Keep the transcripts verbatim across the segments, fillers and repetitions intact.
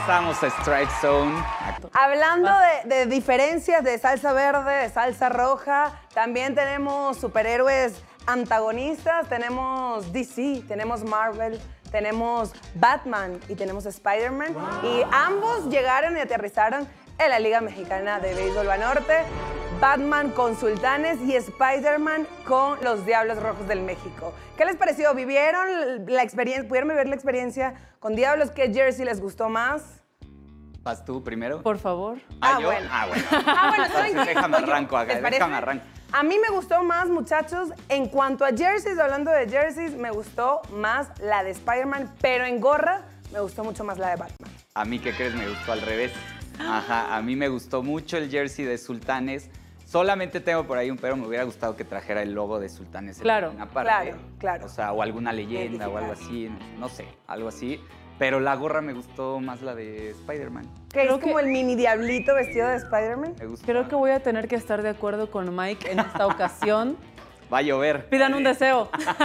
Regresamos a Strike Zone. Hablando de, de diferencias de salsa verde, de salsa roja, también tenemos superhéroes antagonistas, tenemos D C, tenemos Marvel, tenemos Batman y tenemos Spider-Man. Wow. Y ambos llegaron y aterrizaron en la Liga Mexicana de Béisbol Banorte. Batman con Sultanes y Spider-Man con los Diablos Rojos del México. ¿Qué les pareció? ¿Vivieron la experiencia? ¿Pudieron vivir la experiencia con Diablos? ¿Qué jersey les gustó más? ¿Vas tú primero? Por favor. ¿Ah, Ah, yo? bueno. Ah, bueno. Ah, bueno, ¿saben qué? Déjame Oye, arranco, ¿les acá, parece? déjame arranco. A mí me gustó más, muchachos, en cuanto a jerseys, hablando de jerseys, me gustó más la de Spider-Man, pero en gorra me gustó mucho más la de Batman. A mí, ¿qué crees? Me gustó al revés. Ajá, a mí me gustó mucho el jersey de Sultanes. Solamente tengo por ahí un pero, me hubiera gustado que trajera el logo de Sultanes Claro, en una parte. claro, claro. O sea, o alguna leyenda o algo así, no sé, algo así. Pero la gorra me gustó más la de Spider-Man. Que Creo es como que- el mini diablito vestido de Spider-Man. Me gusta. Creo que voy a tener que estar de acuerdo con Mike en esta ocasión. Va a llover. Pidan un deseo.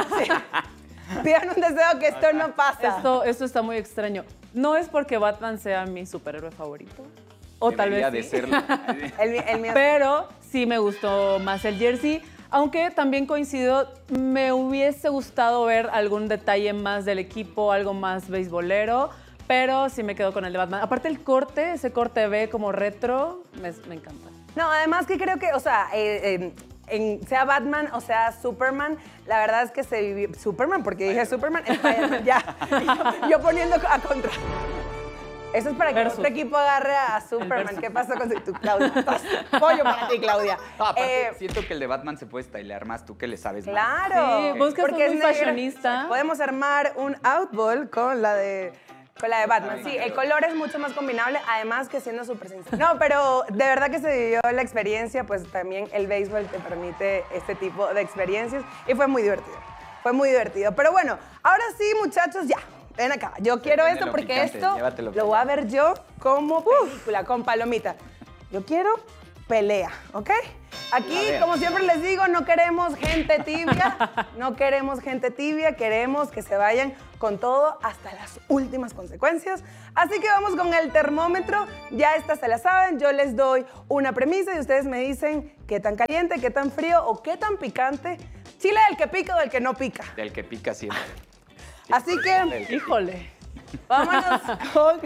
Pidan un deseo que esto no pasa. Esto, esto está muy extraño. No es porque Batman sea mi superhéroe favorito. O tal Debería vez de sí. serlo. El, mi- el mío. Pero sí me gustó más el jersey. Aunque también coincido, me hubiese gustado ver algún detalle más del equipo, algo más beisbolero. Pero sí me quedo con el de Batman. Aparte el corte, ese corte B como retro, me, me encanta. No, además que creo que, o sea, eh, eh, en- sea Batman o sea Superman, la verdad es que se vivió... Superman, porque dije Superman, Spider-Man, ya. Y yo, yo poniendo a contra. Eso es para que Versus. otro equipo agarre a Superman. versus. ¿Qué pasó con tu Claudia? Estás pollo para ti, Claudia. No, aparte, Eh, siento que el de Batman se puede stylear más, tú que le sabes más. Claro. Sí, vos que sos muy negra. fashionista. Podemos armar un outball con la de con la de Batman. Sí, el color es mucho más combinable, además que siendo súper sencillo. No, pero de verdad que se vivió la experiencia, pues también el béisbol te permite este tipo de experiencias y fue muy divertido. Fue muy divertido. Pero bueno, ahora sí, muchachos, ya. Ven acá. Yo quiero viene esto lo porque picante, esto llévatelo lo voy a ver yo como película, con palomita. Yo quiero pelea, ¿ok? Aquí, A ver. como siempre les digo, no queremos gente tibia, no queremos gente tibia, queremos que se vayan con todo hasta las últimas consecuencias. Así que vamos con el termómetro, ya esta se la saben, yo les doy una premisa y ustedes me dicen qué tan caliente, qué tan frío o qué tan picante. Chile del que pica o del que no pica. Del que pica siempre. Así que Del que- Híjole. vámonos con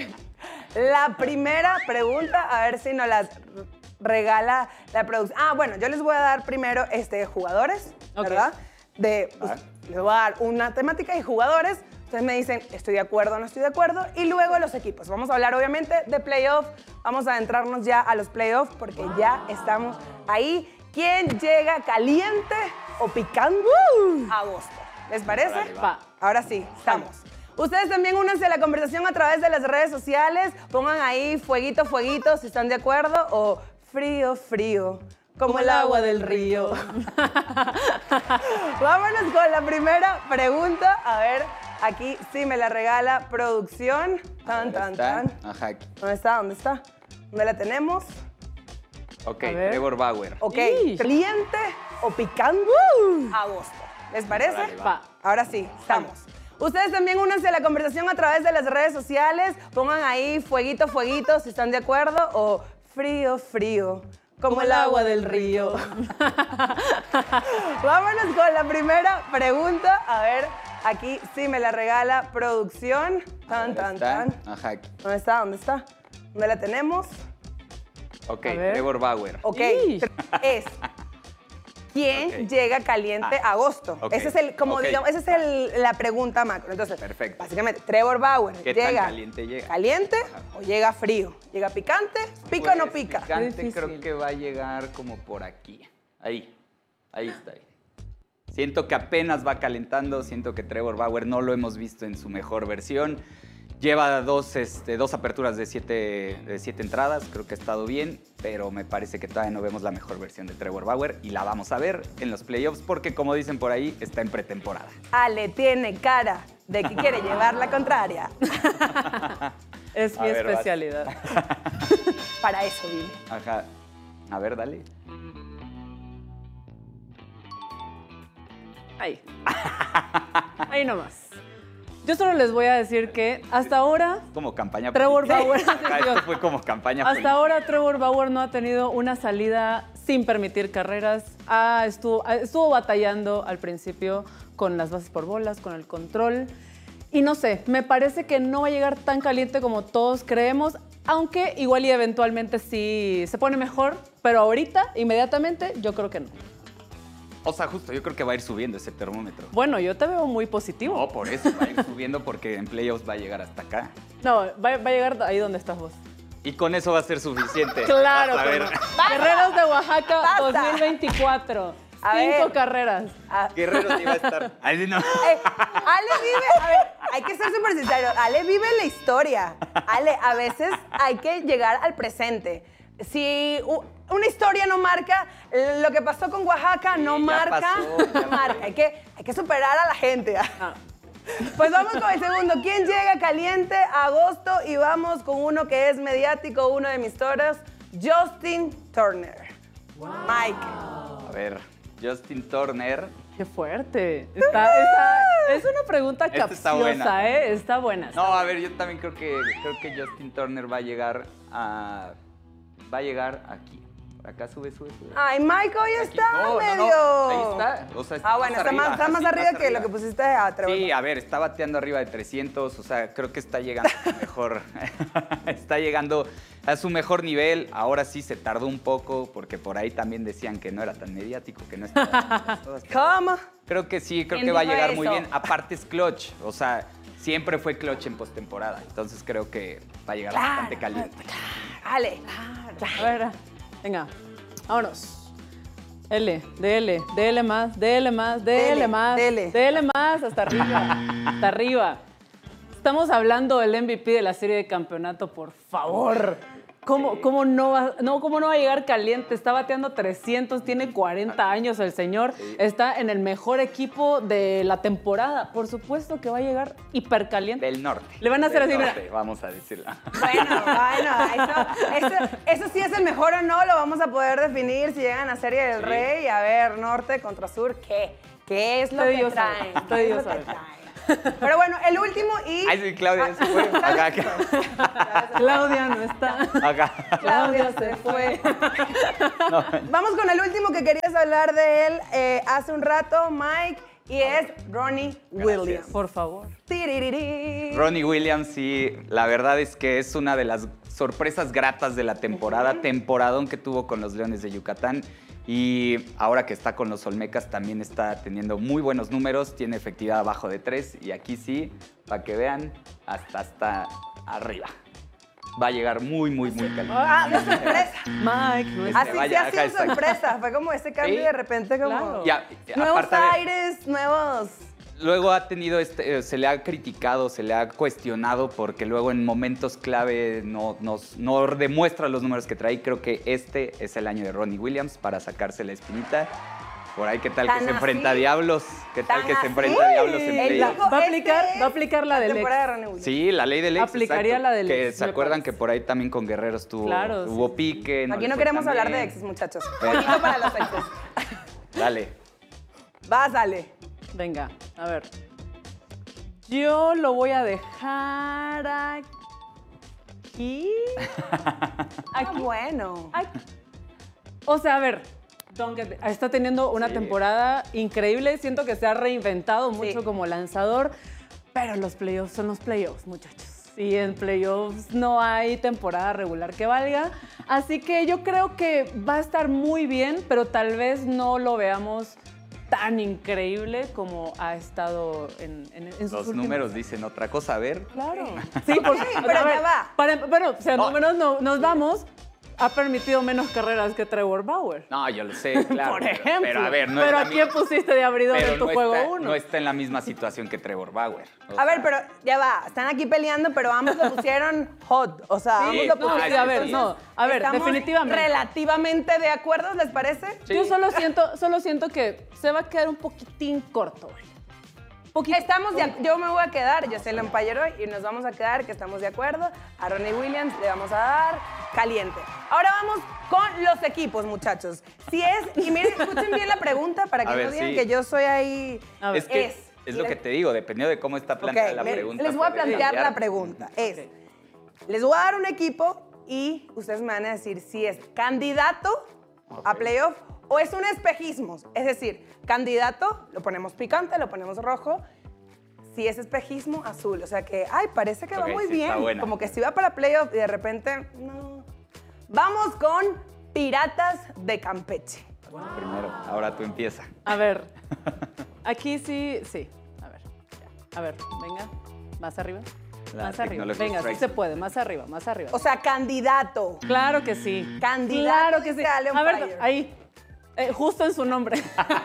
la primera pregunta, a ver si nos las regala la producción. Ah, bueno, yo les voy a dar primero este, jugadores, Ok. ¿verdad? De, pues, Va. les voy a dar una temática y jugadores. Ustedes me dicen, estoy de acuerdo o no estoy de acuerdo. Y luego los equipos. Vamos a hablar, obviamente, de playoff. Vamos a adentrarnos ya a los playoffs porque ya estamos ahí. ¿Quién llega caliente o picante? Agosto. ¿Les parece? Órale, va. Va. Ahora sí, estamos. Ustedes también únanse a la conversación a través de las redes sociales. Pongan ahí fueguito, fueguito, si están de acuerdo. O frío, frío, como el agua del río. Vámonos con la primera pregunta. A ver, aquí sí me la regala producción. Tan, tan, Está. tan. Ajá. ¿Dónde está? ¿Dónde está? ¿Dónde la tenemos? Ok, A ver. Trevor Bauer. Ok, Ish. caliente o picante. Agosto. ¿Les parece? Órale, va. Va. Ahora sí, estamos. Ustedes también únanse a la conversación a través de las redes sociales. Pongan ahí fueguito, fueguito, si están de acuerdo. O frío, frío, como el agua del río. Vámonos con la primera pregunta. A ver, aquí sí me la regala producción. Tan, tan, Está. tan. Ajá. ¿Dónde está? ¿Dónde está? ¿Dónde la tenemos? Ok, A ver. Trevor Bauer. Ok, Ish. es ¿quién Ok. llega caliente Ah, agosto? ok, Ese es el, como ok. digamos, esa es el- la pregunta macro. Entonces, Perfecto. básicamente, Trevor Bauer ¿Qué tan llega caliente llega? ¿Caliente Ajá. o llega frío? ¿Llega picante? ¿Pica o no Pues, pica? Picante Qué difícil. creo que va a llegar como por aquí. Ahí. Ahí está. Ahí. Siento que apenas va calentando. Siento que Trevor Bauer no lo hemos visto en su mejor versión. Lleva dos, este, dos aperturas de siete, de siete entradas. Creo que ha estado bien, pero me parece que todavía no vemos la mejor versión de Trevor Bauer y la vamos a ver en los playoffs porque, como dicen por ahí, está en pretemporada. Ale tiene cara de que quiere llevar la contraria. Es A mi ver, vas. especialidad. Para eso vine. Ajá. A ver, dale. Ahí. Ahí nomás. Yo solo les voy a decir que hasta ahora Como campaña Trevor política. Bauer. Acá esto fue como campaña Hasta política. ahora Trevor Bauer no ha tenido una salida sin permitir carreras. Ah, estuvo, ah, estuvo batallando al principio con las bases por bolas, con el control. Y no sé, me parece que no va a llegar tan caliente como todos creemos, aunque igual y eventualmente sí se pone mejor, pero ahorita, inmediatamente, yo creo que no. O sea, justo, yo creo que va a ir subiendo ese termómetro. Bueno, yo te veo muy positivo. No, por eso va a ir subiendo porque en playoffs va a llegar hasta acá. No, va, va a llegar ahí donde estás vos. Y con eso va a ser suficiente. Claro. A ver, Guerreros de Oaxaca Basta. dos mil veinticuatro. A Cinco ver. carreras. Ah, Guerreros iba a estar. Ahí sí no. eh, Ale vive, a ver, hay que ser súper sinceros. Ale vive la historia. Ale, a veces hay que llegar al presente. Si u- una historia no marca, lo que pasó con Oaxaca no Sí, ya marca, pasó, ya no marca. Hay que, hay que superar a la gente. Pues vamos con el segundo. ¿Quién llega caliente? Agosto. Y vamos con uno que es mediático, uno de mis toros, Justin Turner. Mike. A ver, Justin Turner. Qué fuerte. Está, está- es una pregunta Esta capciosa, está buena. ¿eh? Está buena. No, a ver, yo también creo que creo que Justin Turner va a llegar a va a llegar aquí. Por acá sube, sube, sube. Ay, Mike hoy Aquí. está No, no, medio. no, ahí está. O sea, está Ah, bueno, más está más, arriba, está más así, arriba más que lo que pusiste a Trevor. Sí, a ver, está bateando arriba de trescientos, o sea, creo que está llegando a su mejor, está llegando a su mejor nivel. Ahora sí se tardó un poco, porque por ahí también decían que no era tan mediático, que no estaba. todas, pero ¿Cómo? Creo que sí, creo ¿Quién que va a dijo llegar muy eso? bien. Aparte es clutch, o sea, siempre fue clutch en postemporada, entonces creo que va a llegar Claro, bastante caliente. Ale. A ver, venga, vámonos. L, dele, dele más, dele más, dele Dele, más, dele. dele más, hasta arriba, hasta arriba. Estamos hablando del M V P de la serie de campeonato, por favor. ¿Cómo, cómo, no va, no, ¿Cómo no va a llegar caliente? Está bateando trescientos, tiene cuarenta años el señor, Sí. está en el mejor equipo de la temporada. Por supuesto que va a llegar hipercaliente. Del norte. Le van a hacer Del así, mira. norte, vamos a decirlo. Bueno, bueno, eso, eso, eso sí es el mejor o no, lo vamos a poder definir si llegan a Serie del Sí. Rey. A ver, norte contra sur, ¿qué? ¿Qué es lo Usted que Dios sabe, traen? usted ¿Qué es Dios lo que sabe. traen? Pero bueno, el último y... Ay, sí, Claudia ya se fue. Acá, acá. Claudia no está. Acá. Claudia se fue. Vamos con el último que querías hablar de él eh, hace un rato, Mike, y es Ronnie Williams. Por favor. Tiririri. Ronnie Williams, sí, la verdad es que es una de las sorpresas gratas de la temporada, temporadón que tuvo con los Leones de Yucatán. Y ahora que está con los Olmecas también está teniendo muy buenos números, tiene efectividad abajo de tres y aquí sí, para que vean, hasta, hasta arriba. Va a llegar muy, muy, muy caliente. Ah, de sorpresa. Mike, no es- Así vaya, sí ha ajá, sido exacto. sorpresa. Fue como ese cambio Sí, de repente como... claro. Ya, Nuevos aparte, a ver, aires, nuevos... luego ha tenido, este, eh, se le ha criticado, se le ha cuestionado porque luego en momentos clave no, nos- no demuestra los números que trae. Creo que este es el año de Ronnie Williams para sacarse la espinita. Por ahí, ¿qué tal que ¿Tan se enfrenta a así? Diablos? ¿Qué tal ¿Tan que se así? enfrenta a Diablos en Él playoffs? dijo, Va a aplicar- "Este va a aplicar la es del ex". temporada de Ronnie Williams. Sí, la ley del ex. Aplicaría exacto. la del Que ex, se me acuerdan parece. que por ahí también con Guerreros tuvo, Claro, hubo sí. pique. Aquí le no fue queremos tan hablar de bien. exes, muchachos. Pero- Poquito para los exes. Dale. Vas, Ale. Venga, a ver. Yo lo voy a dejar aquí. Ah, bueno. Aquí. O sea, a ver, Donkey está teniendo una Sí. temporada increíble. Siento que se ha reinventado mucho Sí. como lanzador, pero los playoffs son los playoffs, muchachos. Y en playoffs no hay temporada regular que valga. Así que yo creo que va a estar muy bien, pero tal vez no lo veamos tan increíble como ha estado en, en, en sus Los últimos- números dicen otra cosa. A ver. Claro. Sí, por, Ok, o sea, pero a ver, ya va. para- bueno, o sea, No. números no, nos vamos. Ha permitido menos carreras que Trevor Bauer. No, yo lo sé, claro. Por pero- ejemplo. Pero a ver, no Pero es ¿a la quién mi- pusiste de abridor pero en tu no juego está, uno? no está en la misma situación que Trevor Bauer. O A ver, sea, pero ya va. Están aquí peleando, pero ambos lo pusieron hot. O sea, Sí, ambos lo no, pusieron. sí, a ver, Entonces, no. A ver, ¿estamos definitivamente. relativamente de acuerdo, ¿les parece? Sí. Yo solo siento, solo siento que se va a quedar un poquitín corto. güey. Poquito. Estamos de, ac- yo me voy a quedar, yo soy el umpire hoy y nos vamos a quedar que estamos de acuerdo. A Ronnie Williams le vamos a dar caliente. Ahora vamos con los equipos, muchachos. Si es, y miren, escuchen bien la pregunta para que A no ver, digan sí. que yo soy ahí. A ver. Es que Es. Es lo que te digo, dependiendo de cómo está planteada Ok, la le- pregunta. les voy a puede plantear cambiar. la pregunta. Es, les voy a dar un equipo y ustedes me van a decir si es candidato a playoff o es un espejismo. Es decir, candidato, lo ponemos picante, lo ponemos rojo. Si es espejismo, azul. O sea que, ay, parece que Ok, va muy sí, bien. está buena. Como que si va para playoff y de repente, no. Vamos con Piratas de Campeche. Bueno, primero, ahora tú empieza. A ver, aquí sí, sí. A ver, ya. A ver, venga, más arriba. La más arriba. tecnología Venga, sí strikes. se puede, más arriba, más arriba. O sea, candidato. Claro que sí. Candidato Claro que sí. dice Ale on A ver, fire. ahí, eh, justo en su nombre.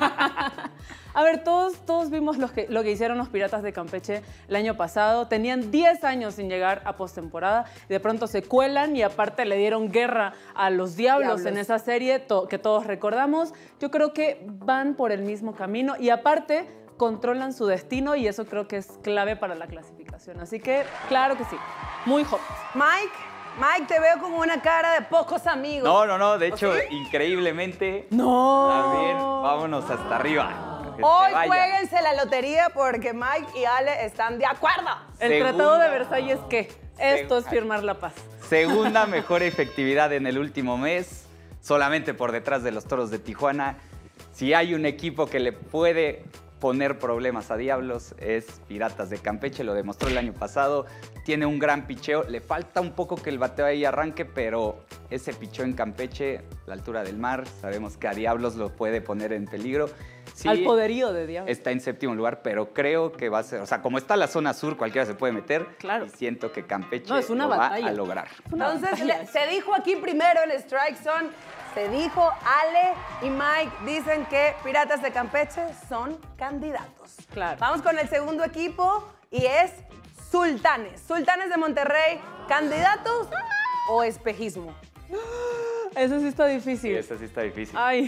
A ver, todos, todos vimos lo que, lo que hicieron los Piratas de Campeche el año pasado. Tenían diez años sin llegar a postemporada. Y de pronto se cuelan y aparte le dieron guerra a los Diablos, Diablos. en esa serie to- que todos recordamos. Yo creo que van por el mismo camino y aparte controlan su destino y eso creo que es clave para la clasificación. Así que, claro que sí, muy jóvenes. Mike, Mike, te veo con una cara de pocos amigos. No, no, no. De hecho, ¿Sí? increíblemente. ¡No! También, vámonos hasta arriba. Que se Hoy vaya. jueguense la lotería porque Mike y Ale están de acuerdo. El Segunda- Tratado de Versalles, ¿qué? Esto es Seg- firmar la paz. Segunda mejor efectividad en el último mes, solamente por detrás de los Toros de Tijuana. Si hay un equipo que le puede poner problemas a Diablos, es Piratas de Campeche, lo demostró el año pasado. Tiene un gran picheo, le falta un poco que el bateo ahí arranque, pero ese picheo en Campeche, la altura del mar, sabemos que a Diablos lo puede poner en peligro. Sí, Al poderío de Diablo. está en séptimo lugar, pero creo que va a ser, o sea, como está la zona sur, cualquiera se puede meter. Claro. Y siento que Campeche No, es una lo va batalla. a lograr. Una Entonces, batalla. le- se dijo aquí primero en Strike Zone, se dijo Ale y Mike dicen que Piratas de Campeche son candidatos. Claro. Vamos con el segundo equipo y es Sultanes. Sultanes de Monterrey, ¿candidatos o espejismo? Eso sí está Sí, difícil. esa sí está difícil. Ay.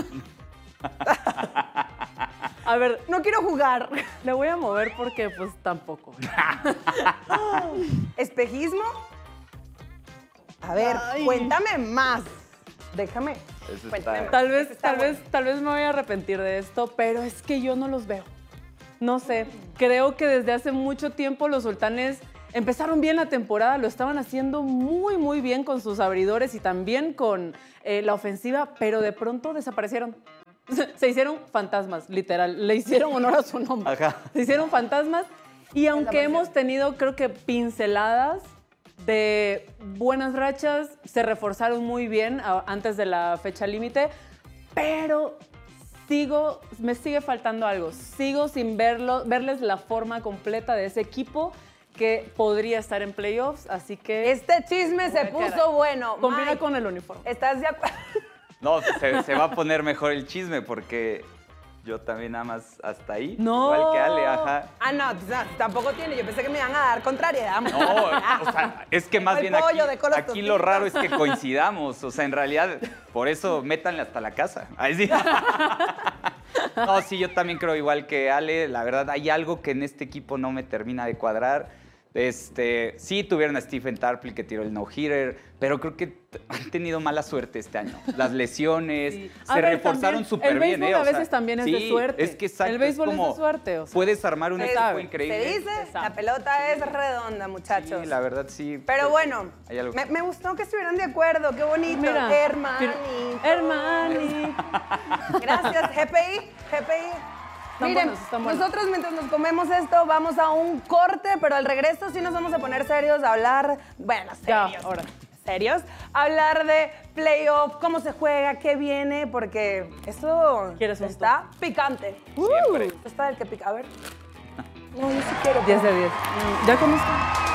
A ver, No quiero jugar. le voy a mover porque pues tampoco. ¿Espejismo? A ver, Ay. cuéntame más. Déjame. Eso cuéntame está- más. Tal vez, Está tal bueno. vez, tal vez me voy a arrepentir de esto, pero es que yo no los veo. No sé, creo que desde hace mucho tiempo los Sultanes empezaron bien la temporada, lo estaban haciendo muy, muy bien con sus abridores y también con eh, la ofensiva, pero de pronto desaparecieron. Se hicieron fantasmas, literal. Le hicieron honor a su nombre. Ajá. Se hicieron fantasmas y aunque hemos tenido, creo que pinceladas de buenas rachas, se reforzaron muy bien a- antes de la fecha límite, pero sigo, me sigue faltando algo. Sigo sin verlo, verles la forma completa de ese equipo que podría estar en playoffs, así que Este chisme se Voy a quedar puso ahí. bueno. combina Mike, con el uniforme. ¿estás de acuerdo? No, se, se va a poner mejor el chisme porque yo también nada más hasta ahí. No. Igual que Ale, ajá. Ah, no, o sea, tampoco tiene. Yo pensé que me iban a dar contrariedad. No, o sea, es que más El bien aquí, pollo de colos aquí lo tostitos. raro es que coincidamos. O sea, en realidad, por eso métanle hasta la casa. Ahí sí. No, sí, yo también creo igual que Ale. La verdad, hay algo que en este equipo no me termina de cuadrar. Este, sí tuvieron a Stephen Tarpley que tiró el no-hitter, pero creo que t- han tenido mala suerte este año. Las lesiones, Sí. se A ver, reforzaron también, súper el bien. béisbol ¿eh? a O sea, veces también es de sí, suerte. Es que exacto, El béisbol es de como suerte, o sea. puedes armar un Se equipo sabe, increíble. Se dice, Se sabe. la pelota es redonda, muchachos. Sí, la verdad sí. Pero bueno, Hay algo- me, me gustó que estuvieran de acuerdo. Qué bonito. Mira, Hermanito. Hermanito. Gracias, G P I. G P I. Están Miren, buenos, están buenos. nosotros mientras nos comemos esto vamos a un corte, pero al regreso sí nos vamos a poner serios a hablar, bueno, Ya, serios. ahora. serios, hablar de playoff, cómo se juega, qué viene, porque eso ¿Quieres un está picante. Siempre. Uh, está el que pica. A ver. No, yo sí quiero. diez de diez. ¿Ya cómo está?